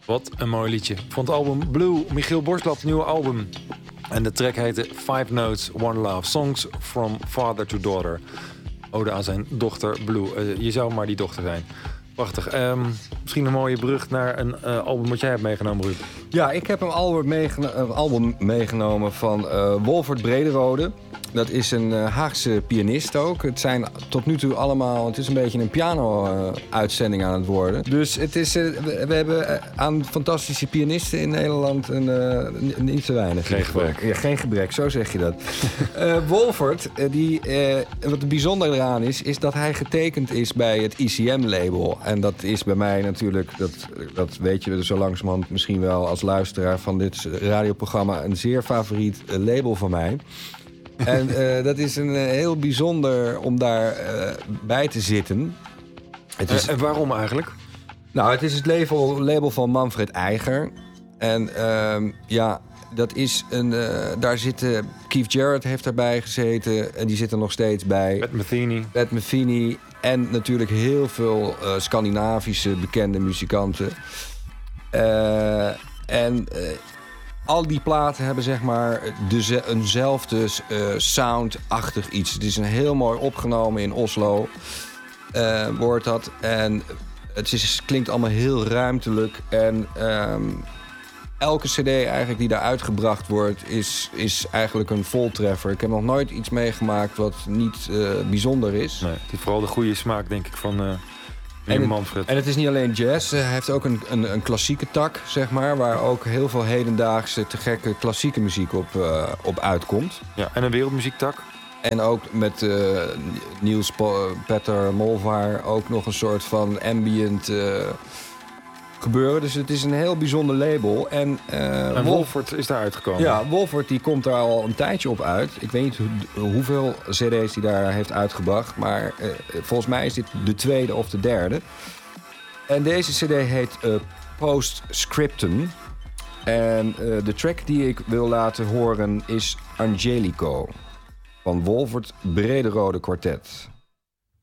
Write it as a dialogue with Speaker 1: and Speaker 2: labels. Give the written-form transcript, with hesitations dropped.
Speaker 1: Wat een mooi liedje. Van het album Blue, Michiel Borslap, nieuwe album. En de track heette Five Notes, One Love. Songs from Father to Daughter. Ode aan zijn dochter Blue. Je zou maar die dochter zijn. Prachtig. Misschien een mooie brug naar een album wat jij hebt meegenomen, Ruud.
Speaker 2: Ja, ik heb een album meegenomen van Wolfert Brederode. Dat is een Haagse pianist ook. Het zijn tot nu toe allemaal... Het is een beetje een piano-uitzending aan het worden. Dus het is, we hebben aan fantastische pianisten in Nederland niet te weinig.
Speaker 1: Geen gebrek.
Speaker 2: Ja, geen gebrek, zo zeg je dat. Wolfert, wat het bijzonder eraan is dat hij getekend is bij het ICM-label. En dat is bij mij natuurlijk, dat weet je zo langzamerhand misschien wel als luisteraar van dit radioprogramma, een zeer favoriet label van mij. En dat is een heel bijzonder om daar bij te zitten.
Speaker 1: En waarom eigenlijk?
Speaker 2: Nou, het is het label van Manfred Eiger. En dat is een... daar zitten... Keith Jarrett heeft daarbij gezeten. En die zit er nog steeds bij. Pat Metheny. En natuurlijk heel veel Scandinavische bekende muzikanten. Al die platen hebben zeg maar eenzelfde sound-achtig iets. Het is een heel mooi opgenomen in Oslo, wordt dat. En het klinkt allemaal heel ruimtelijk. En elke cd eigenlijk die daar uitgebracht wordt, is eigenlijk een voltreffer. Ik heb nog nooit iets meegemaakt wat niet bijzonder is.
Speaker 1: Nee, het is vooral de goede smaak, denk ik, van... Manfred.
Speaker 2: En het is niet alleen jazz. Hij heeft ook een klassieke tak, zeg maar, waar ook heel veel hedendaagse te gekke klassieke muziek op uitkomt.
Speaker 1: Ja, en een wereldmuziektak.
Speaker 2: En ook met Niels Petter Molvaar ook nog een soort van ambient gebeuren. Dus het is een heel bijzonder label. En
Speaker 1: Wolfert is daar uitgekomen.
Speaker 2: Ja, Wolfert die komt daar al een tijdje op uit. Ik weet niet hoeveel cd's hij daar heeft uitgebracht. Maar volgens mij is dit de tweede of de derde. En deze cd heet Postscriptum. En de track die ik wil laten horen is Angelico. Van Wolfert Brederode Quartet.